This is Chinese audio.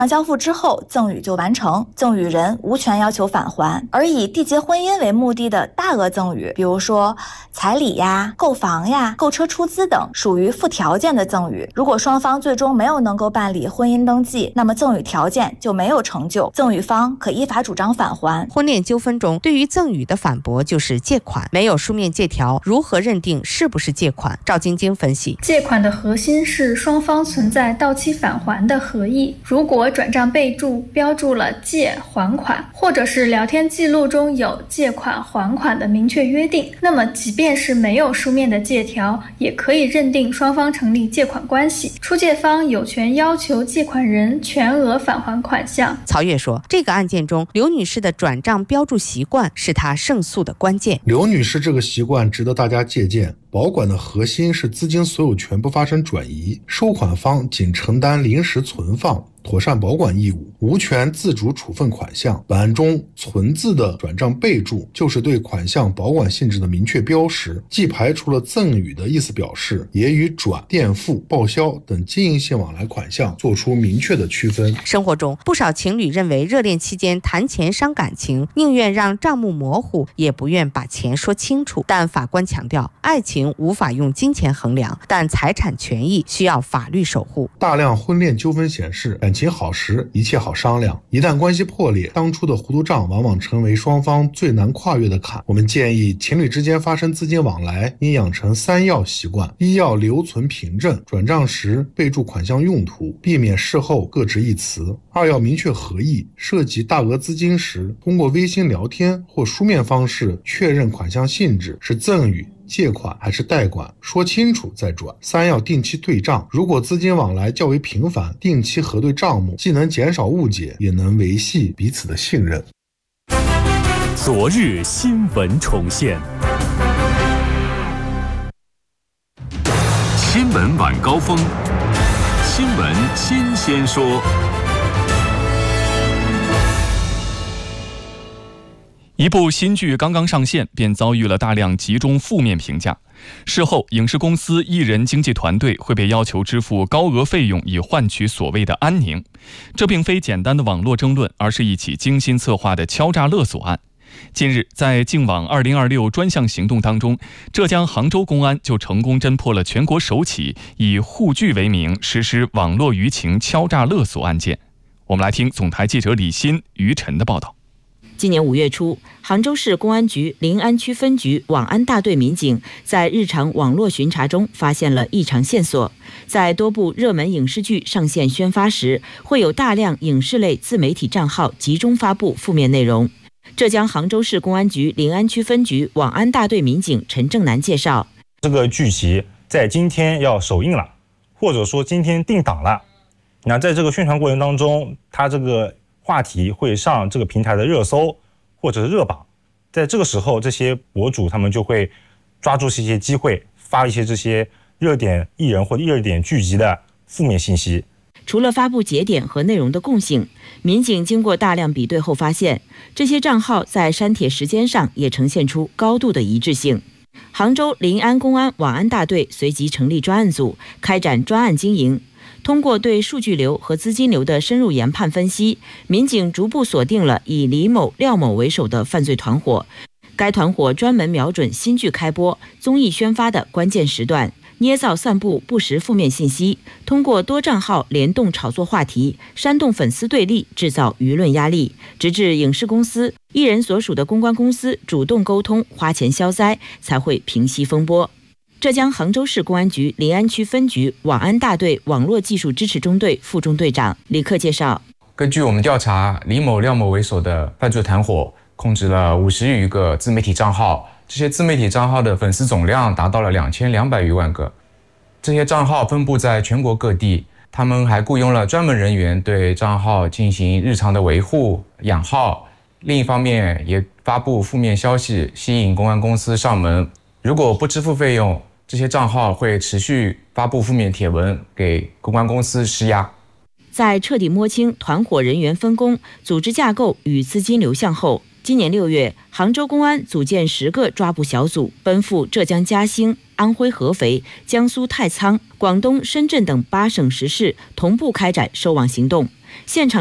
交付之后，赠与就完成，赠与人无权要求返还。而以缔结婚姻为目的的大额赠与，比如说彩礼呀、购房呀、购车出资等，属于附条件的赠与。如果双方最终没有能够办理婚姻登记，那么赠与条件就没有成就，赠与方可依法主张返还。 婚恋纠纷中，对于赠与的反驳就是借款，没有书面借条，如何认定是不是借款？赵晶晶分析， 借款的核心是双方存在到期返还的合意。如果转账备注标注了借还款，或者是聊天记录中有借款还款的明确约定，那么即便是没有书面的借条，也可以认定双方成立借款关系。出借方有权要求借款人全额返还款项。 曹越说，这个案件中刘女士的转账标注习惯是她胜诉的关键。 刘女士这个习惯值得大家借鉴。保管的核心是资金所有权不发生转移，收款方仅承担临时存放、妥善保管义务，无权自主处分款项。本案中存字的转账备注就是对款项保管性质的明确标识，既排除了赠与的意思表示，也与转、垫付、报销等经营性往来款项做出明确的区分。 生活中，不少情侣认为热恋期间谈钱伤感情，宁愿让账目模糊，也不愿把钱说清楚。但法官强调，爱情无法用金钱衡量，但财产权益需要法律守护。 大量婚恋纠纷显示，感情好时一切好商量，一旦关系破裂，当初的糊涂账往往成为双方最难跨越的坎。我们建议情侣之间发生资金往来，应养成3要习惯：一要留存凭证，转账时备注款项用途，避免事后各执一词；二要明确合意，涉及大额资金时，通过微信聊天或书面方式确认款项性质是赠与、借款还是贷款，说清楚再转。3要定期对账，如果资金往来较为频繁，定期核对账目，既能减少误解，也能维系彼此的信任。 昨日新闻重现，新闻晚高峰，新闻新鲜说。一部新剧刚刚上线，便遭遇了大量集中负面评价。事后，影视公司艺人经纪团队会被要求支付高额费用，以换取所谓的安宁。这并非简单的网络争论，而是一起精心策划的敲诈勒索案。近日，在净网2026专项行动当中，浙江杭州公安就成功侦破了全国首起以沪剧为名实施网络舆情敲诈勒索案件。我们来听总台记者李欣、于晨的报道。 今年5月初，杭州市公安局临安区分局网安大队民警在日常网络巡查中发现了异常线索，在多部热门影视剧上线宣发时，会有大量影视类自媒体账号集中发布负面内容。浙江杭州市公安局临安区分局网安大队民警陈正南介绍， 这个剧集在今天要首映了，或者说今天定档了，那在这个宣传过程当中，它这个话题会上这个平台的热搜或者是热榜，在这个时候，这些博主他们就会抓住这些机会，发一些这些热点艺人或者热点剧集的负面信息。 除了发布节点和内容的共性，民警经过大量比对后发现，这些账号在删帖时间上也呈现出高度的一致性。杭州临安公安网安大队随即成立专案组，开展专案经营。通过对数据流和资金流的深入研判分析，民警逐步锁定了以李某、廖某为首的犯罪团伙。该团伙专门瞄准新剧开播、综艺宣发的关键时段，捏造散布不实负面信息，通过多账号联动炒作话题，煽动粉丝对立，制造舆论压力，直至影视公司、艺人所属的公关公司主动沟通，花钱消灾，才会平息风波。浙江杭州市公安局临安区分局网安大队网络技术支持中队副中队长李克介绍， 根据我们调查，李某、廖某为首的犯罪团伙控制了50余个自媒体账号，这些自媒体账号的粉丝总量达到了2200余万个。这些账号分布在全国各地，他们还雇佣了专门人员对账号进行日常的维护、养号。另一方面，也发布负面消息，吸引公安公司上门。如果不支付费用，这些账号会持续发布负面帖文，给公关公司施压。 在彻底摸清团伙人员分工、组织架构与资金流向后，今年6月，杭州公安组建10个抓捕小组，奔赴浙江嘉兴、安徽合肥、江苏太仓、广东深圳等8省10市，同步开展收网行动。 现场